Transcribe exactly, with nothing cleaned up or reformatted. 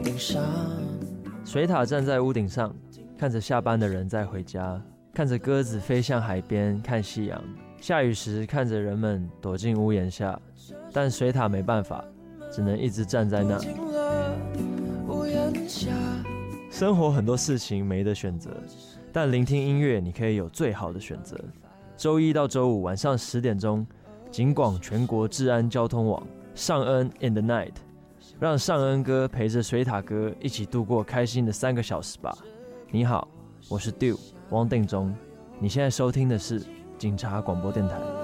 顶上。 水獭站在屋顶上，看着下班的人在回家，看着鸽子飞向海边看夕阳。下雨时看着人们躲进屋檐下，但水獭没办法，只能一直站在那。生活很多事情没得选择，但聆听音乐你可以有最好的选择。周一到周五晚上十点钟，警广全国治安交通网，尚恩 in the night， 让尚恩哥陪着水獭哥一起度过开心的三个小时吧。你好，我是 Dew 汪定中，你现在收听的是警察广播电台。